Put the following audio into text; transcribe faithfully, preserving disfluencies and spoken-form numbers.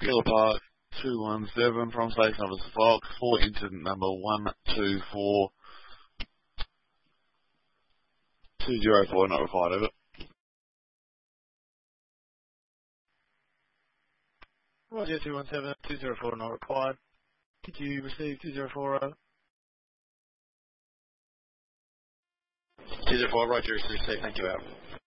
Killer Park two one seven from station number Fox for incident number one two four two zero four, not required, over. Roger, two one seven, two zero four not required. Did you receive two zero four? Uh... two zero four, Roger, received, thank you, out.